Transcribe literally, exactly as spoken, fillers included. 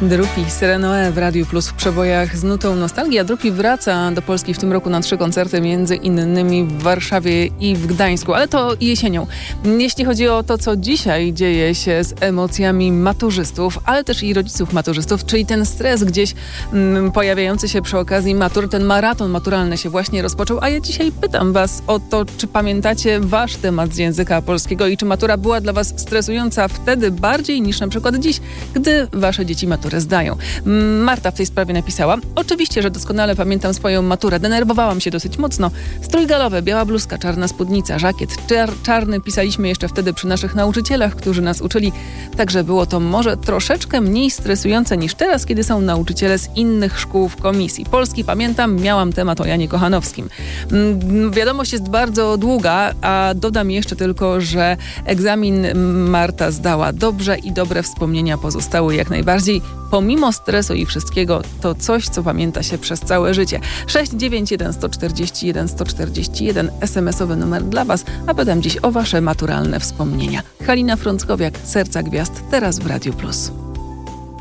Drupi Serenoe w Radiu Plus w przebojach z nutą nostalgii. A Drupi wraca do Polski w tym roku na trzy koncerty, między innymi w Warszawie i w Gdańsku, ale to jesienią. Jeśli chodzi o to, co dzisiaj dzieje się z emocjami maturzystów, ale też i rodziców maturzystów, czyli ten stres gdzieś mm, pojawiający się przy okazji matur, ten maraton maturalny się właśnie rozpoczął, a ja dzisiaj pytam was o to, czy pamiętacie wasz temat z języka polskiego i czy matura była dla was stresująca wtedy bardziej niż na przykład dziś, gdy wasze dzieci maturę zdają. Marta w tej sprawie napisała: oczywiście, że doskonale pamiętam swoją maturę. Denerwowałam się dosyć mocno. Strój galowy, biała bluzka, czarna spódnica, żakiet czar, czarny pisaliśmy jeszcze wtedy przy naszych nauczycielach, którzy nas uczyli. Także było to może troszeczkę mniej stresujące niż teraz, kiedy są nauczyciele z innych szkół w komisji. Polski pamiętam, miałam temat o Janie Kochanowskim. Wiadomość jest bardzo długa, a dodam jeszcze tylko, że egzamin Marta zdała dobrze i dobre wspomnienia pozostały jak najbardziej. Pomimo stresu i wszystkiego, to coś, co pamięta się przez całe życie. sześć dziewięć jeden, jeden cztery jeden, jeden cztery jeden, es em esowy numer dla was, a pytam dziś o wasze maturalne wspomnienia. Halina Frąckowiak, Serca Gwiazd, teraz w Radiu Plus.